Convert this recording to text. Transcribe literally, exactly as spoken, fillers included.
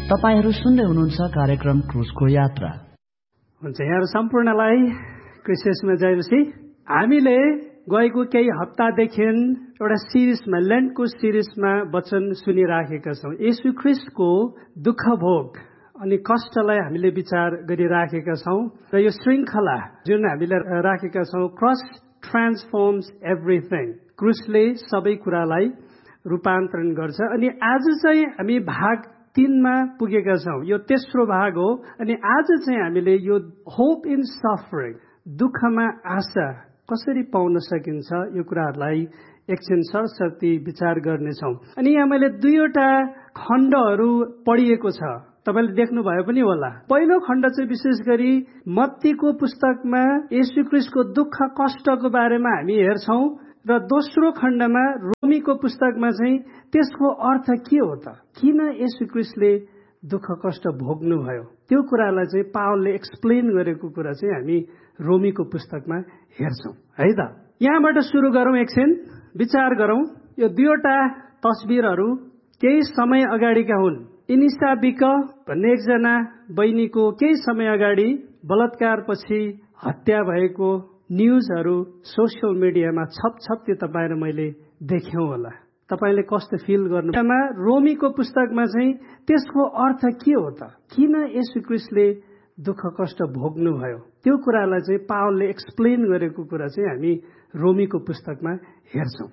तपाईहरू सुन्दै हुनुहुन्छ कार्यक्रम क्रुजको यात्रा। हुन्छ, यहाँहरू सम्पूर्णलाई क्रिसमसमा जयमसी। हामीले गएको केही हप्तादेखि एउटा सिरिजमा, लेन्टको सिरिजमा वचन सुनिराखेका छौँ। येशू ख्रीष्टको दुःख भोग अनि कष्टलाई हामीले विचार गरिराखेका छौँ र यो श्रृङ्खला जुन हामीले राखेका छौँ, क्रस ट्रान्सफर्म्स एभ्रिथिङ, क्रुसले सबै कुरालाई रूपान्तरण गर्छ। अनि आज चाहिँ हामी भाग तीनमा पुगेका छौँ। यो तेस्रो भाग हो। अनि आज चाहिँ हामीले यो होप इन सफरिङ, दुःखमा आशा कसरी पाउन सकिन्छ, यो कुराहरूलाई एकछिन सरसर्ती विचार गर्नेछौँ। अनि यहाँ मैले दुईवटा खण्डहरू पढिएको छ, तपाईँले देख्नुभयो पनि होला। पहिलो खण्ड चाहिँ विशेष गरी मत्तीको पुस्तकमा येशू ख्रीष्टको दुःख कष्टको बारेमा हामी हेर्छौँ र दोस्रो खण्डमा रोमीको पुस्तकमा चाहिँ त्यसको अर्थ के हो त, किन येशू ख्रीष्टले दुःख कष्ट भोग्नुभयो, त्यो कुरालाई चाहिँ पावलले एक्सप्लेन गरेको कुरा चाहिँ हामी रोमीको पुस्तकमा हेर्छौँ है त। यहाँबाट सुरु गरौँ, एकछिन विचार गरौँ। यो दुईवटा तस्बिरहरू केही समय अगाडिका हुन्। इनिसाबिक भन्ने एकजना बहिनीको केही समय अगाडि बलात्कारपछि हत्या भएको न्युजहरू सोसियल मिडियामा छप छप त्यो तपाईँ र मैले देख्यौँ होला। तपाईँले कस्तो फिल गर्नु? रोमीको पुस्तकमा चाहिँ त्यसको अर्थ के हो त, किन येशू ख्रीष्टले दुःख कष्ट भोग्नुभयो, त्यो कुरालाई चाहिँ पावलले एक्सप्लेन गरेको कुरा चाहिँ हामी रोमीको पुस्तकमा हेर्छौँ।